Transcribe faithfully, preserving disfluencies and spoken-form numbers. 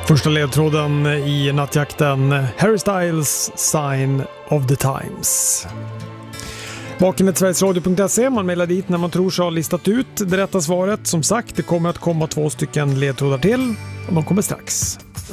Första ledtråden i nattjakten, Harry Styles Sign of the Times. Vakenet sverigesradio punkt se, man mejlar dit när man tror sig ha listat ut det rätta svaret. Som sagt, det kommer att komma två stycken ledtrådar till och de kommer strax.